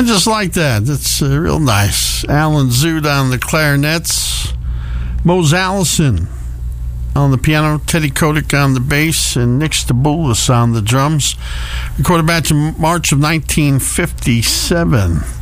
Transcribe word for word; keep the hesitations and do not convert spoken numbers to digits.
just like that. That's uh, real nice. Alan Zoot on the clarinets, Mose Allison on the piano, Teddy Kotick on the bass, and Nick Staboulis on the drums. Recorded back in March of nineteen fifty-seven.